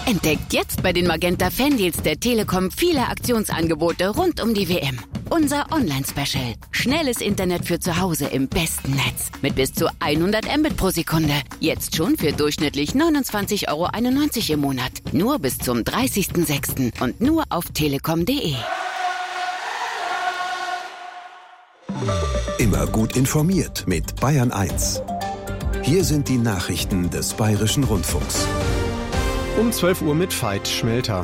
Entdeckt jetzt bei den Magenta Fandeals der Telekom viele Aktionsangebote rund um die WM. Unser Online-Special. Schnelles Internet für zu Hause im besten Netz. Mit bis zu 100 Mbit pro Sekunde. Jetzt schon für durchschnittlich 29,91 € im Monat. Nur bis zum 30.06. und nur auf telekom.de. Immer gut informiert mit Bayern 1. Hier sind die Nachrichten des Bayerischen Rundfunks. Um 12 Uhr mit Veit Schmelter.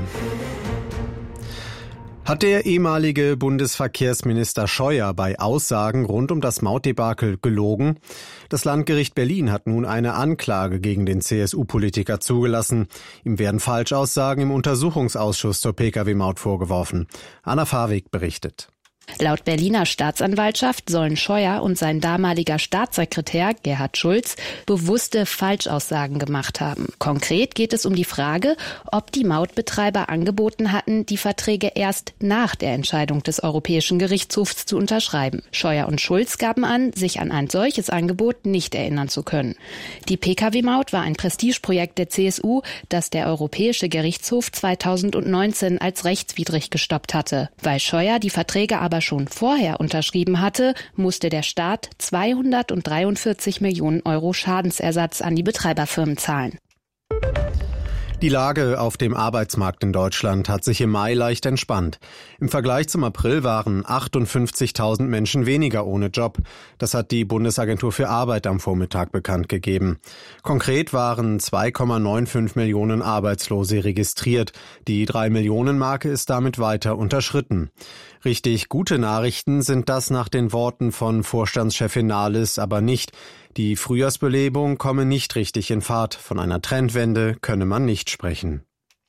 Hat der ehemalige Bundesverkehrsminister Scheuer bei Aussagen rund um das Mautdebakel gelogen? Das Landgericht Berlin hat nun eine Anklage gegen den CSU-Politiker zugelassen. Ihm werden Falschaussagen im Untersuchungsausschuss zur Pkw-Maut vorgeworfen. Anna Fahrweg berichtet. Laut Berliner Staatsanwaltschaft sollen Scheuer und sein damaliger Staatssekretär Gerhard Schulz bewusste Falschaussagen gemacht haben. Konkret geht es um die Frage, ob die Mautbetreiber angeboten hatten, die Verträge erst nach der Entscheidung des Europäischen Gerichtshofs zu unterschreiben. Scheuer und Schulz gaben an, sich an ein solches Angebot nicht erinnern zu können. Die Pkw-Maut war ein Prestigeprojekt der CSU, das der Europäische Gerichtshof 2019 als rechtswidrig gestoppt hatte. Weil Scheuer die Verträge aber schon vorher unterschrieben hatte, musste der Staat 243 Millionen € Schadensersatz an die Betreiberfirmen zahlen. Die Lage auf dem Arbeitsmarkt in Deutschland hat sich im Mai leicht entspannt. Im Vergleich zum April waren 58.000 Menschen weniger ohne Job. Das hat die Bundesagentur für Arbeit am Vormittag bekannt gegeben. Konkret waren 2,95 Millionen Arbeitslose registriert. Die 3-Millionen-Marke ist damit weiter unterschritten. Richtig gute Nachrichten sind das nach den Worten von Vorstandschefin Nahles aber nicht. Die Frühjahrsbelebung komme nicht richtig in Fahrt. Von einer Trendwende könne man nicht sprechen.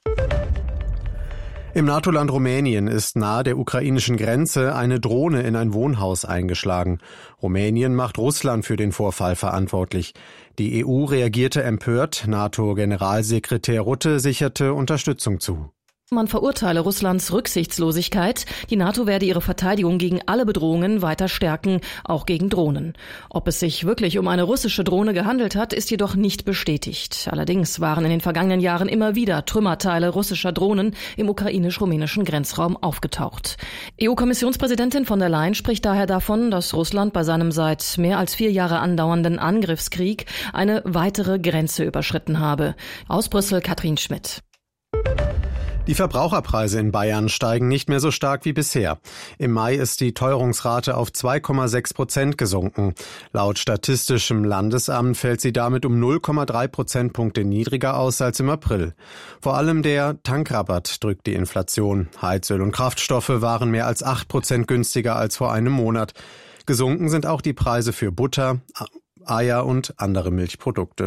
Im NATO-Land Rumänien ist nahe der ukrainischen Grenze eine Drohne in ein Wohnhaus eingeschlagen. Rumänien macht Russland für den Vorfall verantwortlich. Die EU reagierte empört. NATO-Generalsekretär Rutte sicherte Unterstützung zu. Man verurteile Russlands Rücksichtslosigkeit. Die NATO werde ihre Verteidigung gegen alle Bedrohungen weiter stärken, auch gegen Drohnen. Ob es sich wirklich um eine russische Drohne gehandelt hat, ist jedoch nicht bestätigt. Allerdings waren in den vergangenen Jahren immer wieder Trümmerteile russischer Drohnen im ukrainisch-rumänischen Grenzraum aufgetaucht. EU-Kommissionspräsidentin von der Leyen spricht daher davon, dass Russland bei seinem seit mehr als 4 Jahre andauernden Angriffskrieg eine weitere Grenze überschritten habe. Aus Brüssel Katrin Schmidt. Die Verbraucherpreise in Bayern steigen nicht mehr so stark wie bisher. Im Mai ist die Teuerungsrate auf 2,6% gesunken. Laut Statistischem Landesamt fällt sie damit um 0,3 Prozentpunkte niedriger aus als im April. Vor allem der Tankrabatt drückt die Inflation. Heizöl und Kraftstoffe waren mehr als 8% günstiger als vor einem Monat. Gesunken sind auch die Preise für Butter, Eier und andere Milchprodukte.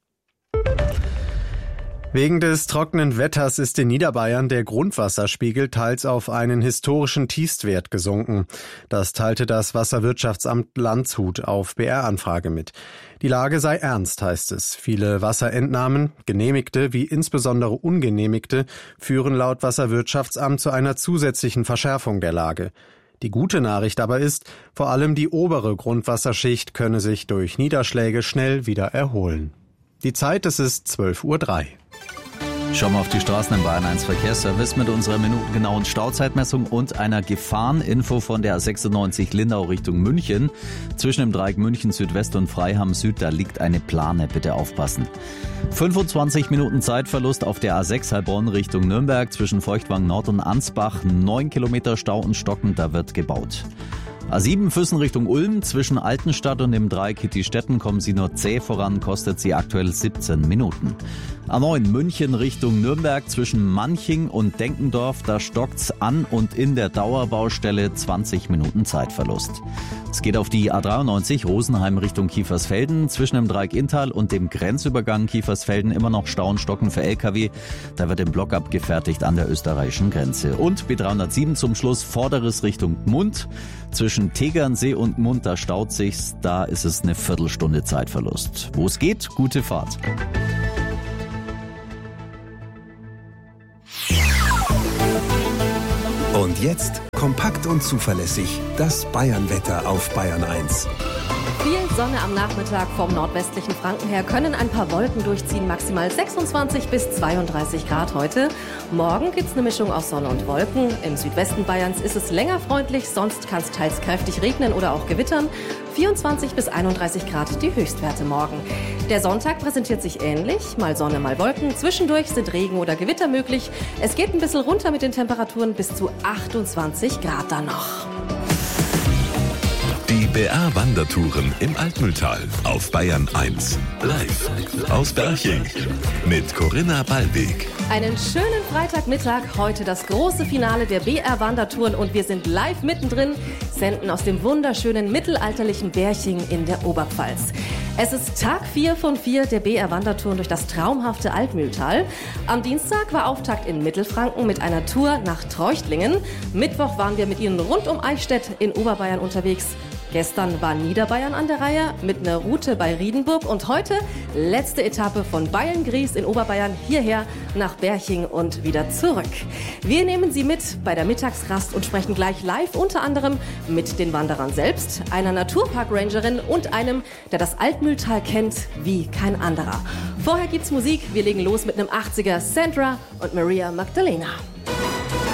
Wegen des trockenen Wetters ist in Niederbayern der Grundwasserspiegel teils auf einen historischen Tiefstwert gesunken. Das teilte das Wasserwirtschaftsamt Landshut auf BR-Anfrage mit. Die Lage sei ernst, heißt es. Viele Wasserentnahmen, genehmigte wie insbesondere ungenehmigte, führen laut Wasserwirtschaftsamt zu einer zusätzlichen Verschärfung der Lage. Die gute Nachricht aber ist, vor allem die obere Grundwasserschicht könne sich durch Niederschläge schnell wieder erholen. Die Zeit, es ist 12:03 Uhr. Schauen wir auf die Straßen im Bayern 1 Verkehrsservice mit unserer minutengenauen Stauzeitmessung und einer Gefahreninfo von der A96 Lindau Richtung München. Zwischen dem Dreieck München Südwest und Freiham Süd, da liegt eine Plane, bitte aufpassen. 25 Minuten Zeitverlust auf der A6 Heilbronn Richtung Nürnberg zwischen Feuchtwang Nord und Ansbach. 9 Kilometer Stau und Stocken, da wird gebaut. A7 Füssen Richtung Ulm, zwischen Altenstadt und dem Dreieck Hittistetten kommen Sie nur zäh voran, kostet Sie aktuell 17 Minuten. A9 München Richtung Nürnberg, zwischen Manching und Denkendorf, da stockt's an und in der Dauerbaustelle 20 Minuten Zeitverlust. Es geht auf die A93 Rosenheim Richtung Kiefersfelden, zwischen dem Dreieck Inntal und dem Grenzübergang Kiefersfelden immer noch Stau und Stocken für LKW. Da wird im Block abgefertigt an der österreichischen Grenze. Und B307 zum Schluss Vorderes Richtung Gmund. Zwischen Tegernsee und Gmund, da staut sich's, da ist es eine Viertelstunde Zeitverlust. Wo es geht, gute Fahrt. Und jetzt kompakt und zuverlässig das Bayernwetter auf Bayern 1. Viel Sonne am Nachmittag vom nordwestlichen Franken her, können ein paar Wolken durchziehen, maximal 26 bis 32 Grad heute. Morgen gibt's eine Mischung aus Sonne und Wolken. Im Südwesten Bayerns ist es länger freundlich, sonst kann es teils kräftig regnen oder auch gewittern. 24 bis 31 Grad die Höchstwerte morgen. Der Sonntag präsentiert sich ähnlich, mal Sonne, mal Wolken. Zwischendurch sind Regen oder Gewitter möglich. Es geht ein bisschen runter mit den Temperaturen bis zu 28 Grad dann noch. Die BR-Wandertouren im Altmühltal auf Bayern 1. Live aus Berching mit Corinna Ballweg. Einen schönen Freitagmittag, heute das große Finale der BR-Wandertouren und wir sind live mittendrin, senden aus dem wunderschönen mittelalterlichen Berching in der Oberpfalz. Es ist Tag 4 von 4 der BR-Wandertouren durch das traumhafte Altmühltal. Am Dienstag war Auftakt in Mittelfranken mit einer Tour nach Treuchtlingen. Mittwoch waren wir mit Ihnen rund um Eichstätt in Oberbayern unterwegs. Gestern war Niederbayern an der Reihe mit einer Route bei Riedenburg und heute letzte Etappe von Beilngries in Oberbayern hierher nach Berching und wieder zurück. Wir nehmen Sie mit bei der Mittagsrast und sprechen gleich live unter anderem mit den Wanderern selbst, einer Naturpark-Rangerin und einem, der das Altmühltal kennt wie kein anderer. Vorher gibt's Musik, wir legen los mit einem 80er Sandra und Maria Magdalena.